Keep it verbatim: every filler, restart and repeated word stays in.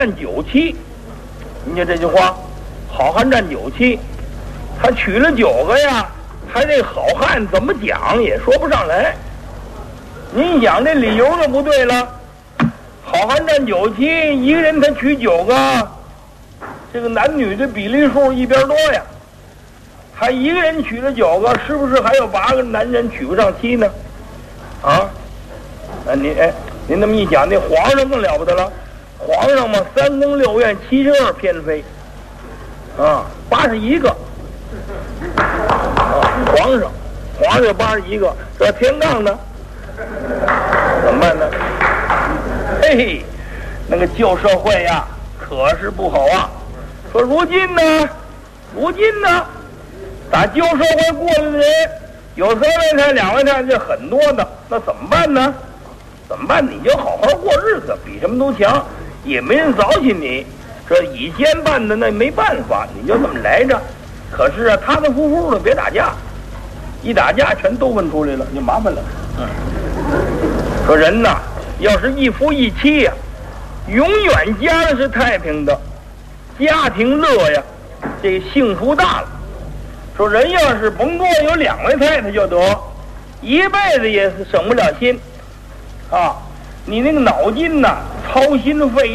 占九七，你看这句话，好汉占九七，他娶了九个呀，他这好汉怎么讲也说不上来。您讲这理由就不对了，好汉占九七，一个人他娶九个，这个男女的比例数一边多呀。他一个人娶了九个，是不是还有八个男人娶不上妻呢？啊，啊您哎，您那么一讲，那皇上更了不得了。皇上嘛，三宫六院七十二偏妃，啊，八十一个，啊，皇上，皇上有八十一个，这天罡呢，怎么办呢？嘿嘿，那个旧社会呀，可是不好啊。说如今呢，如今呢，打旧社会过来的人，有三位太、两位太，这很多的，那怎么办呢？怎么办？你就好好过日子，比什么都强。也没人糟践你，这以前办的那没办法，你就这么来着。可是啊，他们夫妇的别打架，一打架全都问出来了，就麻烦了。嗯，说人呐，要是一夫一妻呀、啊，永远家的是太平的，家庭乐呀，这幸福大了。说人要是甭多有两位太太就得，一辈子也是省不了心啊。你那个脑筋呐，操心费